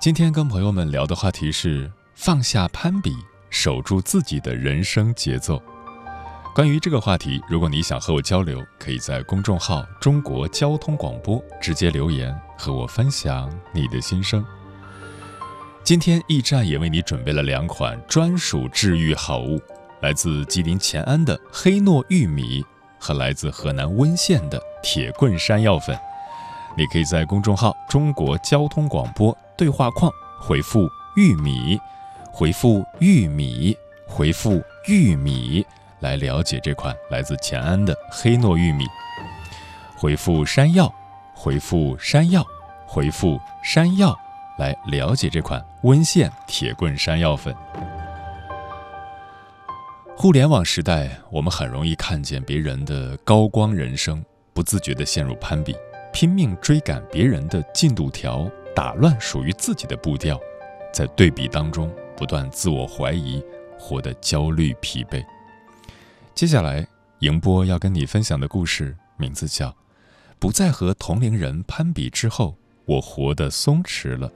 今天跟朋友们聊的话题是放下攀比，守住自己的人生节奏。关于这个话题，如果你想和我交流，可以在公众号中国交通广播直接留言和我分享你的心声。今天驿站也为你准备了2款专属治愈好物，来自吉林乾安的黑糯玉米和来自河南温县的铁棍山药粉。你可以在公众号中国交通广播对话框回复玉米，回复玉米，回复玉米来了解这款来自乾安的黑糯玉米。回复山药，回复山药，回复山药来了解这款温县铁棍山药粉。互联网时代，我们很容易看见别人的高光人生，不自觉地陷入攀比，拼命追赶别人的进度条，打乱属于自己的步调，在对比当中不断自我怀疑，活得焦虑疲惫。接下来迎波要跟你分享的故事名字叫不再和同龄人攀比之后，我活得松弛了。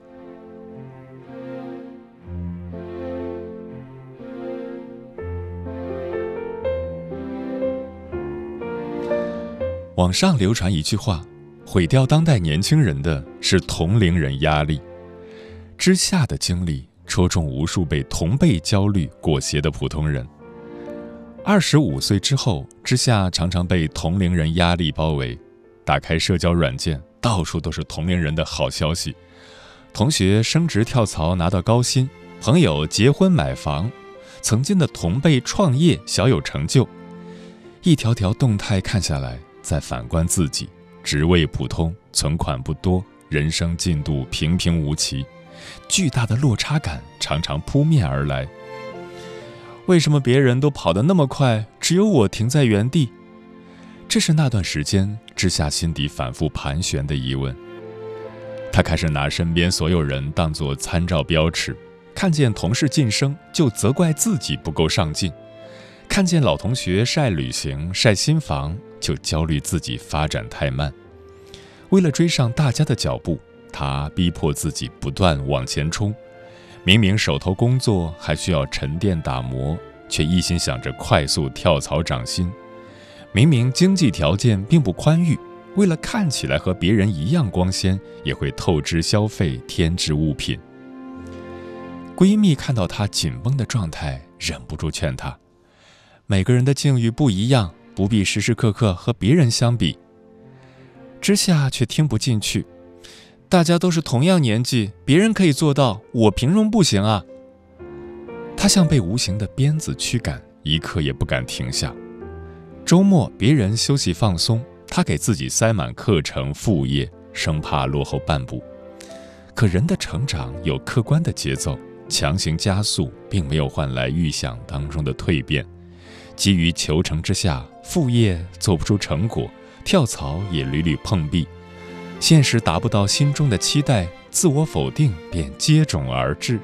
网上流传一句话，毁掉当代年轻人的是同龄人压力。之下的经历戳中无数被同辈焦虑裹挟的普通人。25岁之后，之下常常被同龄人压力包围，打开社交软件，到处都是同龄人的好消息。同学升职跳槽拿到高薪，朋友结婚买房，曾经的同辈创业小有成就。一条条动态看下来，再反观自己，职位普通，存款不多，人生进度平平无奇，巨大的落差感常常扑面而来。为什么别人都跑得那么快，只有我停在原地？这是那段时间之下心底反复盘旋的疑问。他开始拿身边所有人当作参照标尺，看见同事晋升就责怪自己不够上进，看见老同学晒旅行晒新房就焦虑自己发展太慢。为了追上大家的脚步，他逼迫自己不断往前冲，明明手头工作还需要沉淀打磨，却一心想着快速跳槽涨薪。明明经济条件并不宽裕，为了看起来和别人一样光鲜，也会透支消费添置物品。闺蜜看到她紧绷的状态，忍不住劝她，每个人的境遇不一样，不必时时刻刻和别人相比。之下却听不进去，大家都是同样年纪，别人可以做到，我凭什么不行啊？他像被无形的鞭子驱赶，一刻也不敢停下。周末别人休息放松，他给自己塞满课程副业，生怕落后半步。可人的成长有客观的节奏，强行加速并没有换来预想当中的蜕变。急于求成之下，副业做不出成果，跳槽也屡屡碰壁。现实达不到心中的期待，自我否定便接踵而至。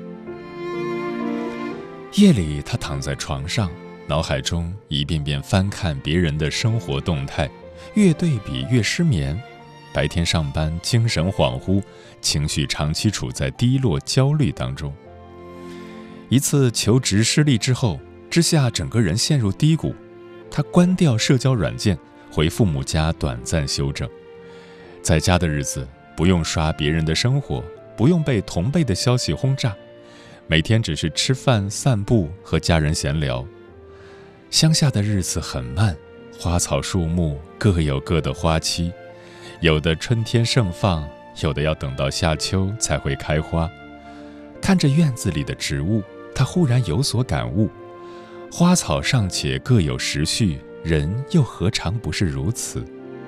夜里，他躺在床上，脑海中一遍遍翻看别人的生活动态，越对比越失眠。白天上班精神恍惚，情绪长期处在低落焦虑当中。一次求职失利之后，之下整个人陷入低谷。他关掉社交软件，回父母家短暂休整。在家的日子，不用刷别人的生活，不用被同辈的消息轰炸，每天只是吃饭、散步和家人闲聊。乡下的日子很慢，花草树木各有各的花期，有的春天盛放，有的要等到夏秋才会开花。看着院子里的植物，他忽然有所感悟，花草尚且各有时序，人又何尝不是如此？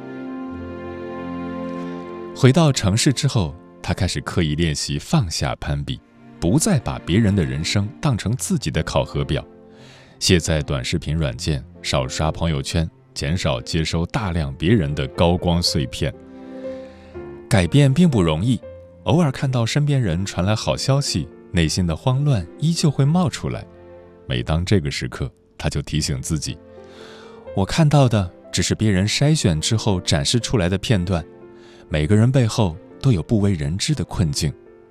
回到城市之后，他开始刻意练习放下攀比，不再把别人的人生当成自己的考核表，卸载短视频软件，少刷朋友圈，减少接收大量别人的高光碎片。改变并不容易，偶尔看到身边人传来好消息，内心的慌乱依旧会冒出来。每当这个时刻，他就提醒自己，我看到的只是别人筛选之后展示出来的片段，每个人背后都有不为人知的困境。